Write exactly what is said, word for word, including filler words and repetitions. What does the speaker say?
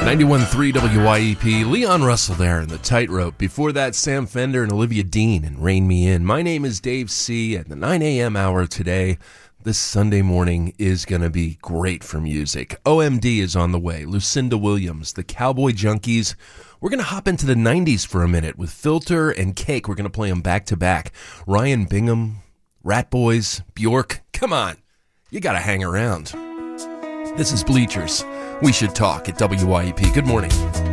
ninety-one point three W Y E P, Leon Russell there in the Tightrope. Before that, Sam Fender and Olivia Dean and Rein Me In. My name is Dave C. At the nine a.m. hour today, this Sunday morning is going to be great for music. O M D is on the way. Lucinda Williams, the Cowboy Junkies. We're going to hop into the nineties for a minute with Filter and Cake. We're going to play them back to back. Ryan Bingham, Rat Boys, Bjork. Come on, you got to hang around. This is Bleachers. We Should Talk at W Y E P. Good morning.